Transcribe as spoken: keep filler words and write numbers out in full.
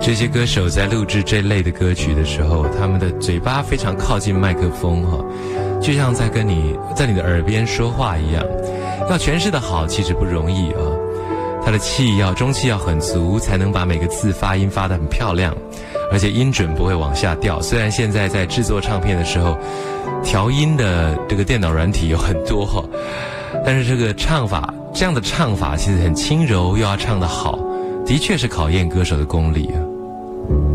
这些歌手在录制这类的歌曲的时候，他们的嘴巴非常靠近麦克风哈，就像在跟你在你的耳边说话一样。要诠释的好其实不容易啊，他的气要中气要很足，才能把每个字发音发得很漂亮，而且音准不会往下掉。虽然现在在制作唱片的时候，调音的这个电脑软体有很多哈，但是这个唱法，这样的唱法其实很轻柔，又要唱得好，的确是考验歌手的功力啊。